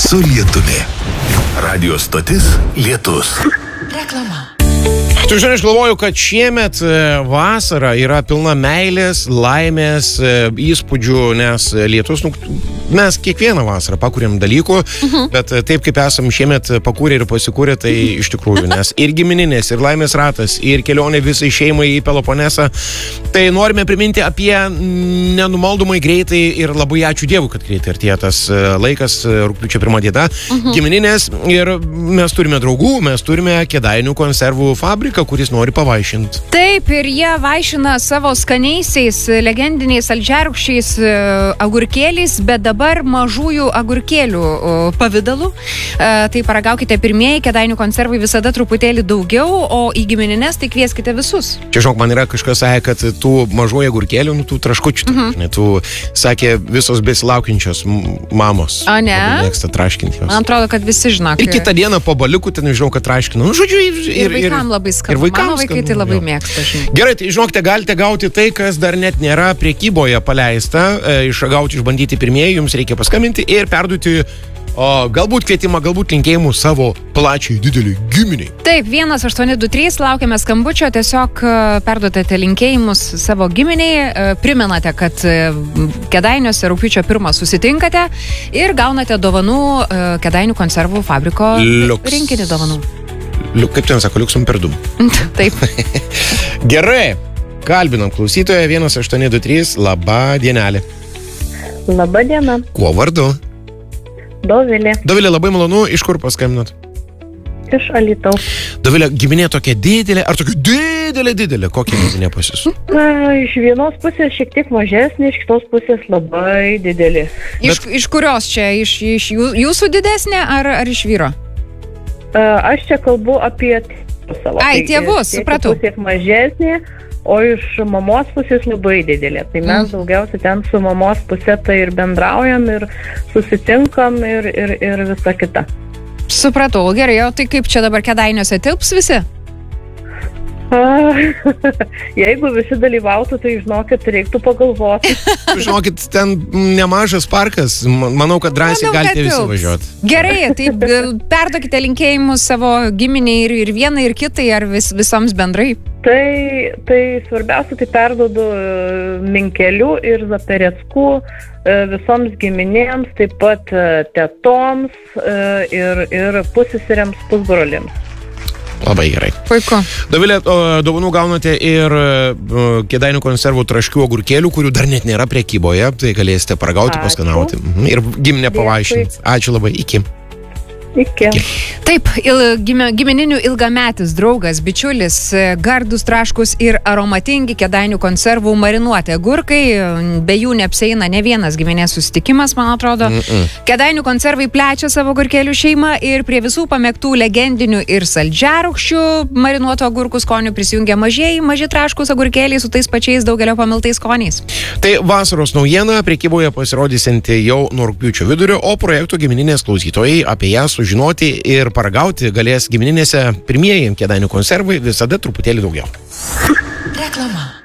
su lietumi. Radio stotis Lietus. Reklama. Tu žinai, aš galvoju, kad šiemet vasara yra pilna meilės, laimės, įspūdžių, nes lietus, mes kiekvieną vasarą pakūrėm dalykų, bet taip kaip esam šiemet pakūrė ir pasikūrė, tai iš tikrųjų, nes ir gimininės, ir laimės ratas, ir kelionė visai šeimai į Peloponesą, tai norime priminti apie nenumaldomai greitai ir labai ačiū Dievui, kad greitai artėja tas laikas, rugpjūčio 1 diena, gimininės, ir mes turime draugų, mes turime Kėdainių konservų fabriką, kuris nori pavaišinti. Taip, ir jie vaišina savo skaniaisiais, legendiniais saldžiarūgščiais agurkėliais, bet dabar mažųjų agurkėlių pavidalu. Tai paragaukite pirmieji, Kėdainių konservai visada truputėlį daugiau, o į giminines tai kvieskite visus. Čia, žinok, man yra kažkas sakė, kad tų mažųjų agurkėlių, tų traškučių, tų, sakė, visos besilaukiančios mamos. O ne? Mėgsta traškinti jos. Man atrodo, kad visi žino. Ir kitą dieną po baliukų ten, žinau, kad traškina. Žodžiu, ir vaikam labai skanu. Ir vaikams mano vaikai tai labai mėgsta, žinai. Gerai, tai žinokite, galite gauti tai, kas dar net nėra prekyboje paleista. Išgauti, išbandyti pirmieji, jums reikia paskambinti ir perduoti galbūt kvietimą, galbūt linkėjimų savo plačiai didelį giminiai. Taip, 1823, laukiame skambučio, tiesiog perduotate linkėjimus savo giminiai, primenate, kad Kėdainiuose rugpjūčio 1 susitinkate ir gaunate dovanų Kėdainių konservų fabriko rinkinį dovanų. Kaip ten sako, liuksum per dum. Taip. Gerai, kalbinam klausytoją 1823, labą dienelį. Labą dieną. Kuo vardu? Dovilė. Dovilė, labai malonu, iš kur paskambinot? Iš Alytaus. Dovilė, giminė tokia didelė, ar tokia didelė, kokia giminė pas jūs? Iš vienos pusės šiek tiek mažesnė, iš kitos pusės labai didelė. Iš kurios čia? Iš jūsų didesnė ar iš vyro? Aš čia kalbu apie savo. Ai, tėvus, supratau. Pusės mažesnė, o iš mamos pusės labai didelė. Tai mes daugiausiai ten su mamos pusė tai ir bendraujam, ir susitinkam, ir visa kita. Supratau, gerai, o tai kaip čia dabar Kėdainiuose tilps visi? Jeigu visi dalyvautų, tai žinokit, reiktų pagalvoti. Žinokit, ten nemažas parkas, manau, kad drąsiai galite visi važiuoti. Gerai, tai perduokite linkėjimus savo giminiai ir vienai, ir kitai, ar visoms bendrai? Tai svarbiausia, tai perduodu Minkelių ir Zapereckų visoms giminėms, taip pat tetoms ir pusseserėms, pusbroliams. Labai gerai. Puiku. Dovilė, dovanų gaunate ir Kėdainių konservų traškių agurkėlių, kurių dar net nėra prekyboje, tai galėsite paragauti, paskanauti ir giminę pavaišinti. Ačiū labai, iki. Iki. Taip, gimininių ilgametis draugas, bičiulis, gardus, traškus ir aromatingi Kėdainių konservų marinuoti agurkai, be jų neapsieina ne vienas giminės susitikimas, man atrodo. Kėdainių konservai plečia savo agurkėlių šeimą ir prie visų pamėgtų legendinių ir saldžiarūgščių marinuotų agurkų skonių prisijungia maži traškus agurkėliai su tais pačiais daugelio pamiltais skoniais. Tai vasaros naujiena, prekyboje pasirodysianti jau nuo rugpjūčio vidurio, o projekto gimininės klausytojai apie ją sužinoti ir paragauti galės gimininėse pirmieji Kėdainių konservai visada truputėlį daugiau. Reklama.